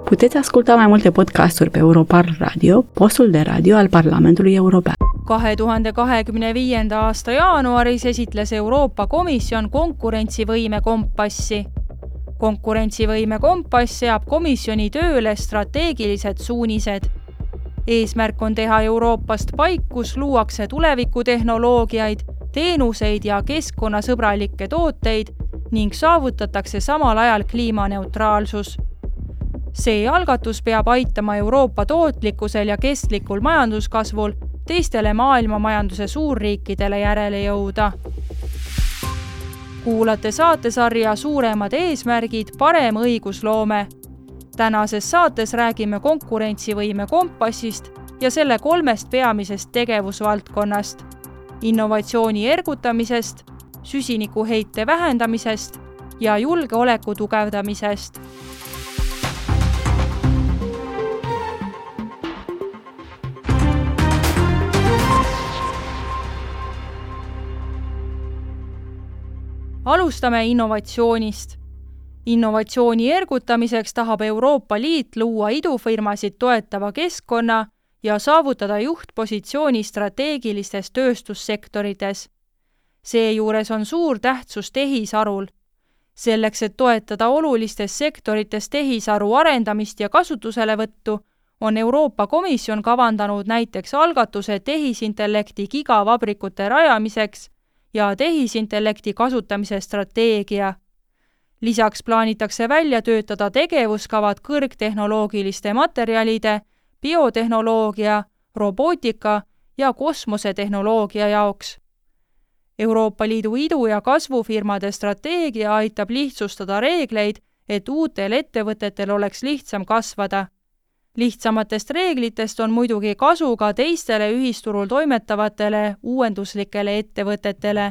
Puteți asculta mai multe podcasturi pe Europarl Radio, postul de radio al Parlamentului European. 2025. aasta jaanuaris esitles Euroopa Komisjon konkurentsivõime kompassi. Konkurentsivõime kompass seab komisjoni tööle strateegilised suunised. Eesmärk on teha Euroopast paik, kus luuakse tulevikutehnoloogiaid, teenuseid ja keskkonnasõbralikke tooteid ning saavutatakse samal ajal kliimaneutraalsus. See algatus peab aitama Euroopa tootlikkusel ja kestlikul majanduskasvul teistele maailma majanduse suurriikidele järele jõuda. Kuulate saatesarja Suuremad eesmärgid, parem õigusloome. Tänases saates räägime konkurentsivõime kompassist ja selle 3 peamisest tegevusvaldkonnast: innovatsiooni ergutamisest, süsinikuheite vähendamisest ja julgeoleku tugevdamisest. Alustame innovatsioonist. Innovatsiooni ergutamiseks tahab Euroopa Liit luua idufirmasid toetava keskkonna ja saavutada juhtpositsiooni strateegilistes tööstussektorites. Seejuures on suur tähtsus tehisarul. Selleks, et toetada olulistes sektorites tehisaru arendamist ja kasutuselevõttu, on Euroopa Komisjon kavandanud näiteks algatuse tehisintellekti gigavabrikute rajamiseks ja tehisintellekti kasutamise strateegia. Lisaks plaanitakse välja töötada tegevuskavad kõrgtehnoloogiliste materjalide, biotehnoloogia, robootika ja kosmosetehnoloogia jaoks. Euroopa Liidu idu- ja kasvufirmade strateegia aitab lihtsustada reegleid, et uutel ettevõtetel oleks lihtsam kasvada. Lihtsamatest reeglitest on muidugi kasu ka teistele ühisturul toimetavatele uuenduslikele ettevõtetele.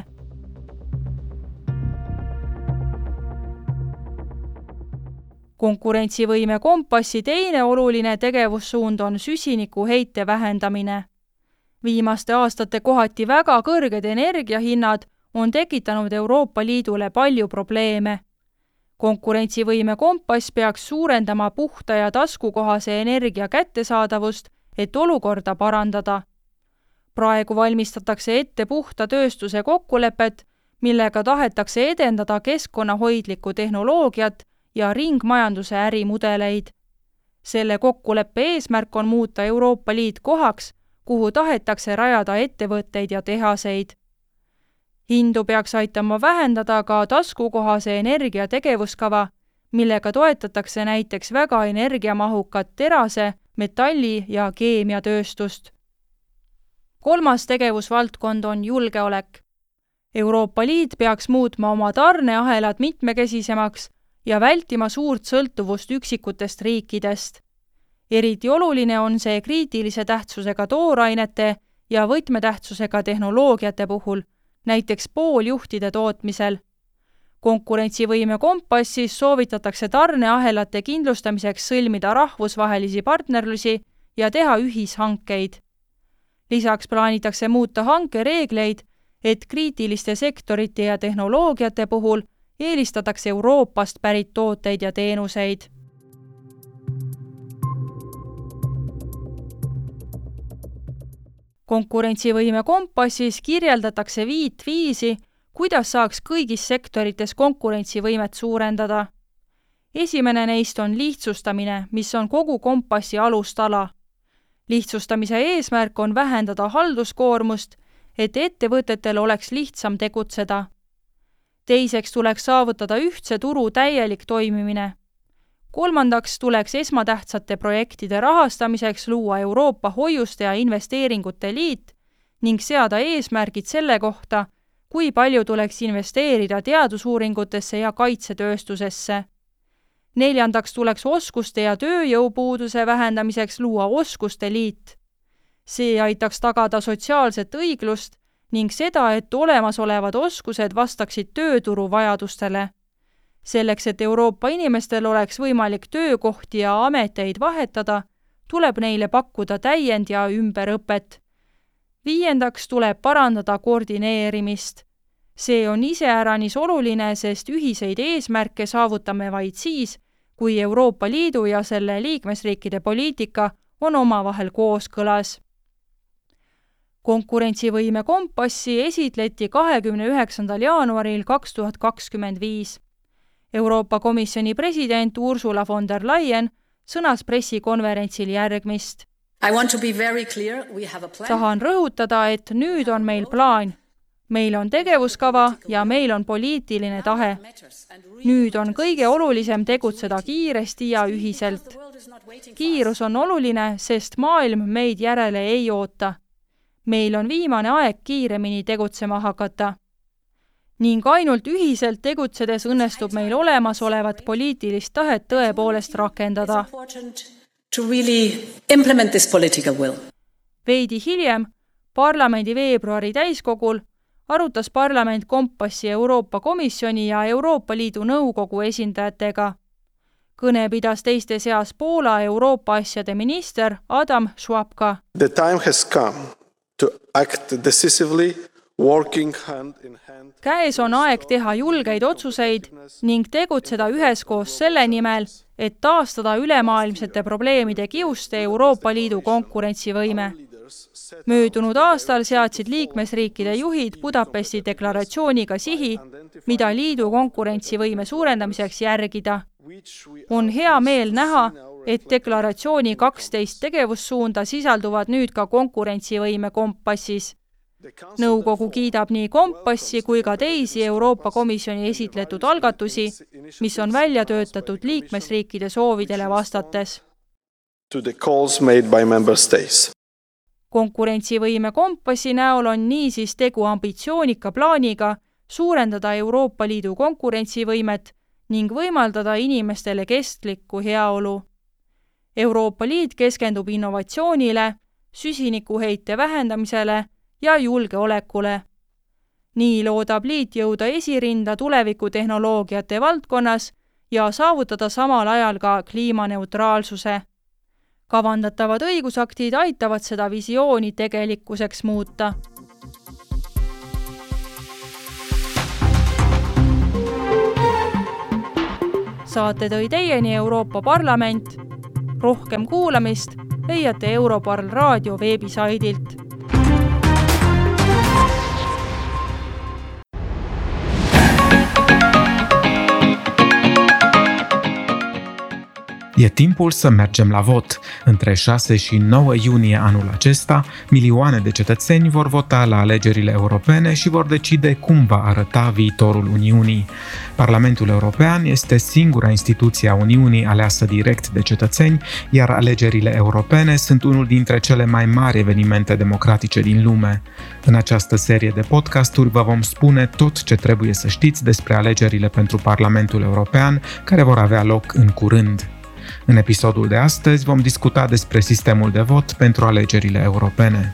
Konkurentsivõime kompassi teine oluline tegevussuund on süsinikuheite vähendamine. Viimaste aastate kohati väga kõrged energiahinnad on tekitanud Euroopa Liidule palju probleeme. Konkurentsivõime kompass peaks suurendama puhta ja taskukohase energia kättesaadavust, et olukorda parandada. Praegu valmistatakse ette puhta tööstuse kokkulepet, millega tahetakse edendada keskkonnahoidlikku tehnoloogiat ja ringmajanduse ärimudeleid. Selle kokkuleppe eesmärk on muuta Euroopa Liit kohaks, kuhu tahetakse rajada ettevõtteid ja tehaseid. Hindu peaks aitama vähendada ka taskukohase energia tegevuskava, millega toetatakse näiteks väga energiamahukat terase, metalli- ja keemiatööstust. 3. tegevusvaldkond on julgeolek. Euroopa Liit peaks muutma oma tarneahelad mitmekesisemaks ja vältima suurt sõltuvust üksikutest riikidest. Eriti oluline on see kriitilise tähtsusega toorainete ja võtmetähtsusega tehnoloogiate puhul, näiteks pooljuhtide tootmisel. Konkurentsivõime kompassis soovitatakse tarneahelate kindlustamiseks sõlmida rahvusvahelisi partnerlusi ja teha ühishankeid. Lisaks plaanitakse muuta hankereegleid, et kriitiliste sektorite ja tehnoloogiate puhul eelistatakse Euroopast pärit tooteid ja teenuseid. Konkurentsivõime kompassis kirjeldatakse 5 viisi, kuidas saaks kõigis sektorites konkurentsivõimet suurendada. Esimene neist on lihtsustamine, mis on kogu kompassi alustala. Lihtsustamise eesmärk on vähendada halduskoormust, et ettevõtetel oleks lihtsam tegutseda. Teiseks tuleks saavutada ühtse turu täielik toimimine. 3. tuleks esmatähtsate projektide rahastamiseks luua Euroopa hoiuste ja investeeringute liit ning seada eesmärgid selle kohta, kui palju tuleks investeerida teadusuuringutesse ja kaitsetööstusesse. 4. tuleks oskuste ja tööjõupuuduse vähendamiseks luua oskuste liit. See aitaks tagada sotsiaalset õiglust ning seda, et olemasolevad oskused vastaksid tööturu vajadustele. Selleks, et Euroopa inimestel oleks võimalik töökohti ja ameteid vahetada, tuleb neile pakkuda täiend- ja ümberõpet. 5. tuleb parandada koordineerimist. See on iseäranis oluline, sest ühiseid eesmärke saavutame vaid siis, kui Euroopa Liidu ja selle liikmesriikide poliitika on omavahel kooskõlas. Konkurentsivõime kompassi esitleti 29. jaanuaril 2025. Euroopa Komisjoni president Ursula von der Leyen sõnas pressikonverentsil järgmist. Tahan rõhutada, et nüüd on meil plaan. Meil on tegevuskava ja meil on poliitiline tahe. Nüüd on kõige olulisem tegutseda kiiresti ja ühiselt. Kiirus on oluline, sest maailm meid järele ei oota. Meil on viimane aeg kiiremini tegutsema hakata. Ning ainult ühiselt tegutsedes õnnestub meil olemasolevat poliitilist tahet tõepoolest rakendada. Veidi hiljem, parlamendi veebruari täiskogul, arutas parlament kompassi Euroopa Komisjoni ja Euroopa Liidu Nõukogu esindajatega. Kõne pidas teiste seas Poola Euroopa asjade minister Adam Szłapka. The time has come to act decisively, working hand in hand. Käes on aeg teha julgeid otsuseid ning tegutseda üheskoos selle nimel, et taastada ülemaailmsete probleemide kiuste Euroopa Liidu konkurentsivõime. Möödunud aastal seadsid liikmesriikide juhid Budapesti deklaratsiooniga sihi, mida liidu konkurentsivõime suurendamiseks järgida. On hea meel näha, et deklaratsiooni 12 tegevussuunda sisalduvad nüüd ka konkurentsivõime kompassis. Nõukogu kiidab nii kompassi kui ka teisi Euroopa Komisjoni esitletud algatusi, mis on välja töötatud liikmesriikide soovidele vastates. Konkurentsivõime kompassi näol on niisiis tegu ambitsioonika plaaniga suurendada Euroopa Liidu konkurentsivõimet ning võimaldada inimestele kestlikku heaolu. Euroopa Liit keskendub innovatsioonile, süsinikuheite vähendamisele ja julgeolekule. Nii loodab liit jõuda esirinda tulevikutehnoloogiate valdkonnas ja saavutada samal ajal ka kliimaneutraalsuse. Kavandatavad õigusaktid aitavad seda visiooni tegelikkuseks muuta. Saate tõi teieni Euroopa Parlament. Rohkem kuulamist leiate Europarl raadio veebisaidilt. E timpul să mergem la vot. Între 6 și 9 iunie anul acesta, milioane de cetățeni vor vota la alegerile europene și vor decide cum va arăta viitorul Uniunii. Parlamentul European este singura instituție a Uniunii aleasă direct de cetățeni, iar alegerile europene sunt unul dintre cele mai mari evenimente democratice din lume. În această serie de podcasturi vă vom spune tot ce trebuie să știți despre alegerile pentru Parlamentul European, care vor avea loc în curând. În episodul de astăzi vom discuta despre sistemul de vot pentru alegerile europene.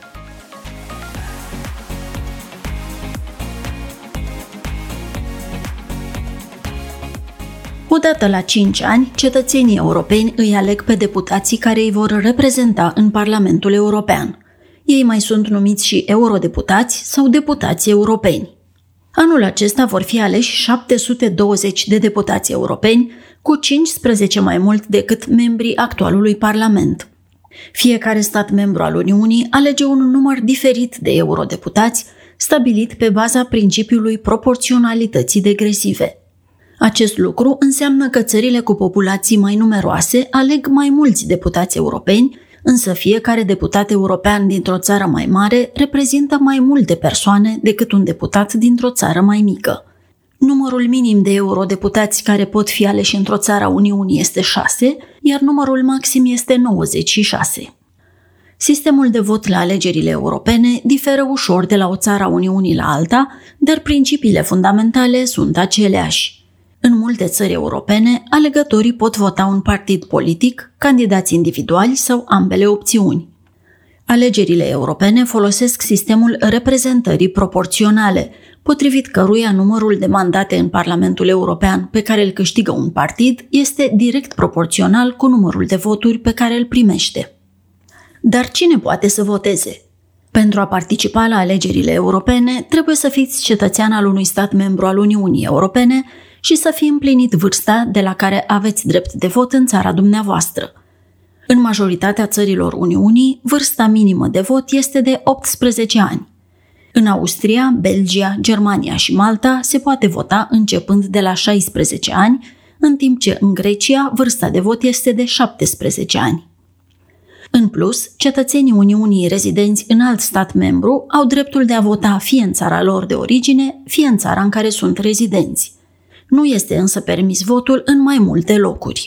Odată la 5 ani, cetățenii europeni îi aleg pe deputații care îi vor reprezenta în Parlamentul European. Ei mai sunt numiți și eurodeputați sau deputați europeni. Anul acesta vor fi aleși 720 de deputați europeni, cu 15 mai mult decât membrii actualului Parlament. Fiecare stat membru al Uniunii alege un număr diferit de eurodeputați, stabilit pe baza principiului proporționalității degresive. Acest lucru înseamnă că țările cu populații mai numeroase aleg mai mulți deputați europeni, însă fiecare deputat european dintr-o țară mai mare reprezintă mai multe persoane decât un deputat dintr-o țară mai mică. Numărul minim de eurodeputați care pot fi aleși într-o țară a Uniunii este 6, iar numărul maxim este 96. Sistemul de vot la alegerile europene diferă ușor de la o țară a Uniunii la alta, dar principiile fundamentale sunt aceleași. În multe țări europene, alegătorii pot vota un partid politic, candidați individuali sau ambele opțiuni. Alegerile europene folosesc sistemul reprezentării proporționale, potrivit căruia numărul de mandate în Parlamentul European pe care îl câștigă un partid este direct proporțional cu numărul de voturi pe care îl primește. Dar cine poate să voteze? Pentru a participa la alegerile europene, trebuie să fiți cetățean al unui stat membru al Uniunii Europene și să fi împlinit vârsta de la care aveți drept de vot în țara dumneavoastră. În majoritatea țărilor Uniunii, vârsta minimă de vot este de 18 ani. În Austria, Belgia, Germania și Malta se poate vota începând de la 16 ani, în timp ce în Grecia vârsta de vot este de 17 ani. În plus, cetățenii Uniunii rezidenți în alt stat membru au dreptul de a vota fie în țara lor de origine, fie în țara în care sunt rezidenți. Nu este însă permis votul în mai multe locuri.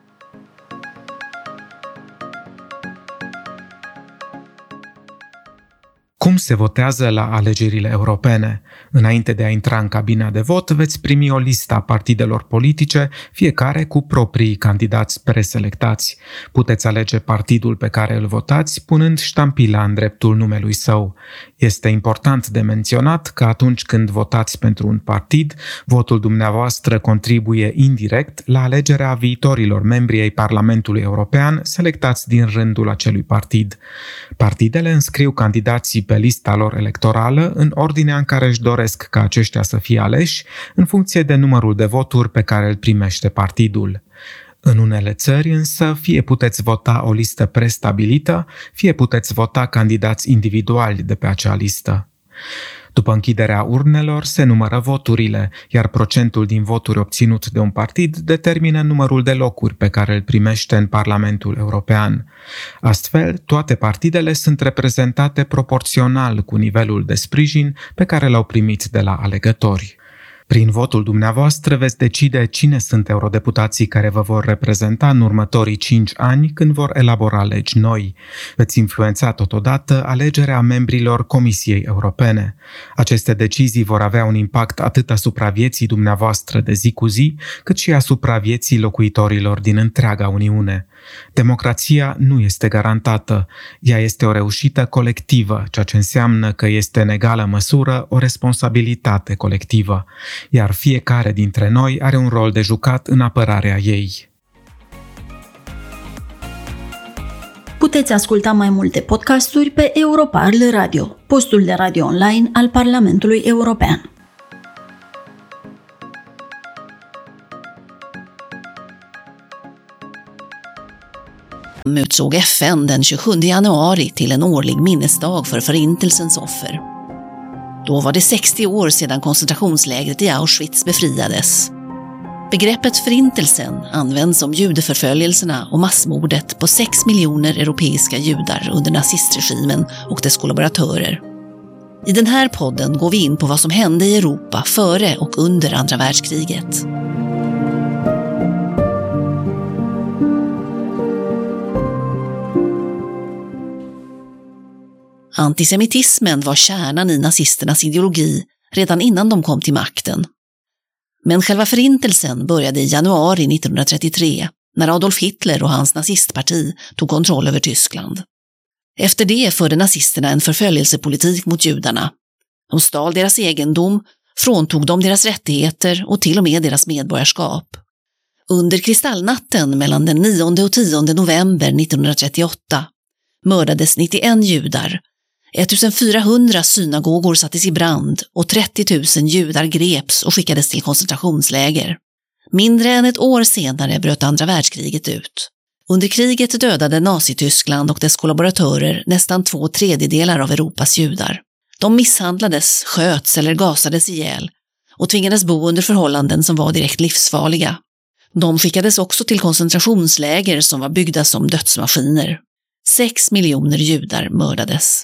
Cum se votează la alegerile europene? Înainte de a intra în cabina de vot, veți primi o listă a partidelor politice, fiecare cu proprii candidați preselectați. Puteți alege partidul pe care îl votați, punând ștampila în dreptul numelui său. Este important de menționat că atunci când votați pentru un partid, votul dumneavoastră contribuie indirect la alegerea viitorilor membri ai Parlamentului European selectați din rândul acelui partid. Partidele înscriu candidații pe lista lor electorală în ordinea în care își doresc ca aceștia să fie aleși, în funcție de numărul de voturi pe care îl primește partidul. În unele țări însă, fie puteți vota o listă prestabilită, fie puteți vota candidați individuali de pe acea listă. După închiderea urnelor, se numără voturile, iar procentul din voturi obținut de un partid determină numărul de locuri pe care îl primește în Parlamentul European. Astfel, toate partidele sunt reprezentate proporțional cu nivelul de sprijin pe care l-au primit de la alegători. Prin votul dumneavoastră veți decide cine sunt eurodeputații care vă vor reprezenta în următorii 5 ani când vor elabora legi noi. Veți influența totodată alegerea membrilor Comisiei Europene. Aceste decizii vor avea un impact atât asupra vieții dumneavoastră de zi cu zi, cât și asupra vieții locuitorilor din întreaga Uniune. Democrația nu este garantată. Ea este o reușită colectivă, ceea ce înseamnă că este în egală măsură o responsabilitate colectivă, iar fiecare dintre noi are un rol de jucat în apărarea ei. Puteți asculta mai multe podcasturi pe Europarl Radio, postul de radio online al Parlamentului European. Utsåg FN den 27 januari till en årlig minnesdag för Förintelsens offer. Då var det 60 år sedan koncentrationslägret i Auschwitz befriades. Begreppet Förintelsen används om judeförföljelserna och massmordet på 6 miljoner europeiska judar under nazistregimen och dess kollaboratörer. I den här podden går vi in på vad som hände i Europa före och under andra världskriget. Antisemitismen var kärnan i nazisternas ideologi redan innan de kom till makten. Men själva förintelsen började i januari 1933 när Adolf Hitler och hans nazistparti tog kontroll över Tyskland. Efter det förde nazisterna en förföljelsepolitik mot judarna. De stal deras egendom, fråntog dem deras rättigheter och till och med deras medborgarskap. Under kristallnatten mellan den 9 och 10 november 1938 mördades 91 judar. 1400 synagogor sattes i brand och 30 000 judar greps och skickades till koncentrationsläger. Mindre än ett år senare bröt andra världskriget ut. Under kriget dödade Nazityskland och dess kollaboratörer nästan 2/3 av Europas judar. De misshandlades, sköts eller gasades ihjäl och tvingades bo under förhållanden som var direkt livsfarliga. De skickades också till koncentrationsläger som var byggda som dödsmaskiner. 6 miljoner judar mördades.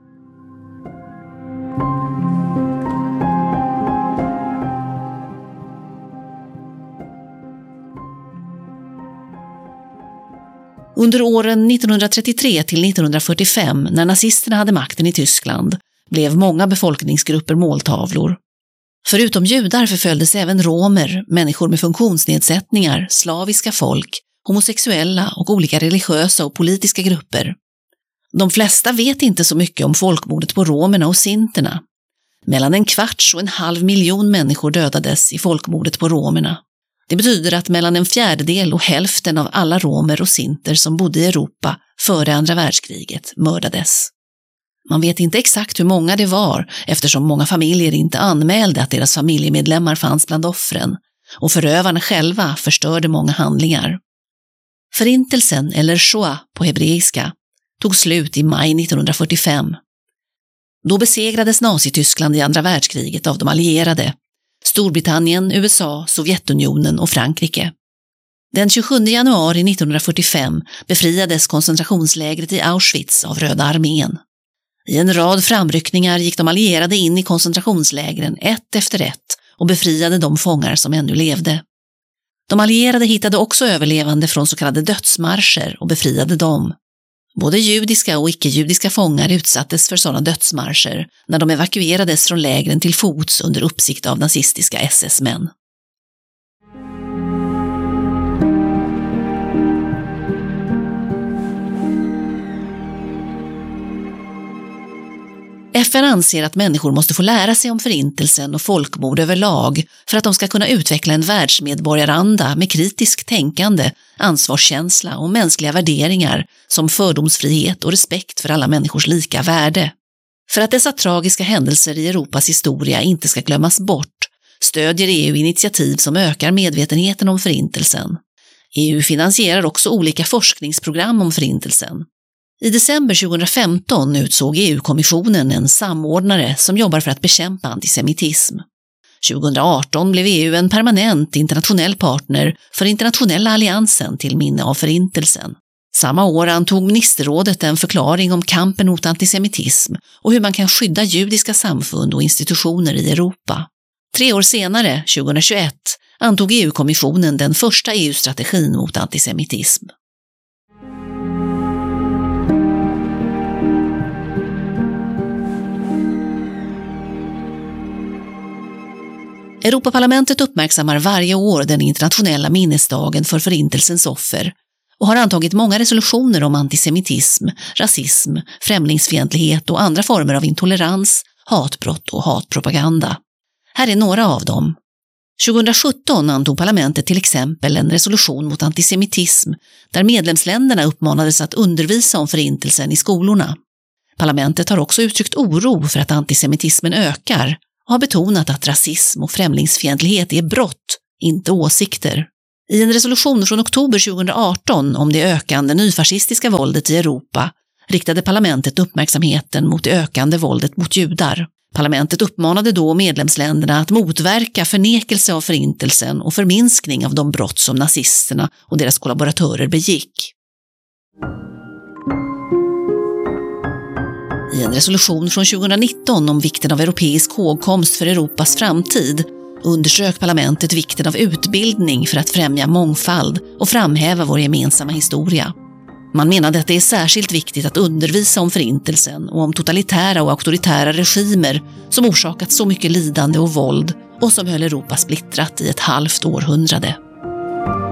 Under åren 1933 till 1945, när nazisterna hade makten i Tyskland, blev många befolkningsgrupper måltavlor. Förutom judar förföljdes även romer, människor med funktionsnedsättningar, slaviska folk, homosexuella och olika religiösa och politiska grupper. De flesta vet inte så mycket om folkmordet på romerna och sinterna. Mellan 1/4 och 1/2 miljon människor dödades i folkmordet på romerna. Det betyder att mellan 1/4 och hälften av alla romer och sinter som bodde i Europa före andra världskriget mördades. Man vet inte exakt hur många det var eftersom många familjer inte anmälde att deras familjemedlemmar fanns bland offren och förövarna själva förstörde många handlingar. Förintelsen, eller Shoah på hebreiska, tog slut i maj 1945. Då besegrades Nazityskland i andra världskriget av de allierade, Storbritannien, USA, Sovjetunionen och Frankrike. Den 27 januari 1945 befriades koncentrationslägret i Auschwitz av Röda armén. I en rad framryckningar gick de allierade in i koncentrationslägren ett efter ett och befriade de fångar som ännu levde. De allierade hittade också överlevande från så kallade dödsmarscher och befriade dem. Både judiska och icke-judiska fångar utsattes för sådana dödsmarscher när de evakuerades från lägren till fots under uppsikt av nazistiska SS-män. FN anser att människor måste få lära sig om förintelsen och folkmord överlag för att de ska kunna utveckla en världsmedborgaranda med kritiskt tänkande, ansvarskänsla och mänskliga värderingar som fördomsfrihet och respekt för alla människors lika värde. För att dessa tragiska händelser i Europas historia inte ska glömmas bort stödjer EU initiativ som ökar medvetenheten om förintelsen. EU finansierar också olika forskningsprogram om förintelsen. I december 2015 utsåg EU-kommissionen en samordnare som jobbar för att bekämpa antisemitism. 2018 blev EU en permanent internationell partner för Internationella alliansen till minne av förintelsen. Samma år antog ministerrådet en förklaring om kampen mot antisemitism och hur man kan skydda judiska samfund och institutioner i Europa. 3 år senare, 2021, antog EU-kommissionen den första EU-strategin mot antisemitism. Europaparlamentet uppmärksammar varje år den internationella minnesdagen för förintelsens offer och har antagit många resolutioner om antisemitism, rasism, främlingsfientlighet och andra former av intolerans, hatbrott och hatpropaganda. Här är några av dem. 2017 antog parlamentet till exempel en resolution mot antisemitism där medlemsländerna uppmanades att undervisa om förintelsen i skolorna. Parlamentet har också uttryckt oro för att antisemitismen ökar och har betonat att rasism och främlingsfientlighet är brott, inte åsikter. I en resolution från oktober 2018 om det ökande nyfascistiska våldet i Europa riktade parlamentet uppmärksamheten mot det ökande våldet mot judar. Parlamentet uppmanade då medlemsländerna att motverka förnekelse av förintelsen och förminskning av de brott som nazisterna och deras kollaboratörer begick. I en resolution från 2019 om vikten av europeisk hågkomst för Europas framtid underströk parlamentet vikten av utbildning för att främja mångfald och framhäva vår gemensamma historia. Man menade att det är särskilt viktigt att undervisa om förintelsen och om totalitära och auktoritära regimer som orsakat så mycket lidande och våld och som höll Europa splittrat i ett halvt århundrade.